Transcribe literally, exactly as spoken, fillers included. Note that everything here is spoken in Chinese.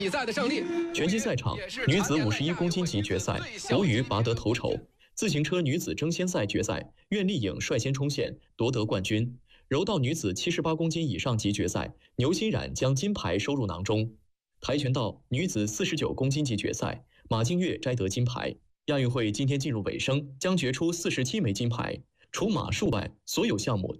比赛的胜利。 拳击赛场，女子五十一公斤级决赛，吴宇拔得头筹。自行车女子争先赛决赛，苑丽颖率先冲线，夺得冠军。柔道女子七十八公斤以上级决赛，牛欣冉将金牌收入囊中。跆拳道女子四十九公斤级决赛，马静月摘得金牌。亚运会今天进入尾声，将决出四十七枚金牌，除马术外，所有项目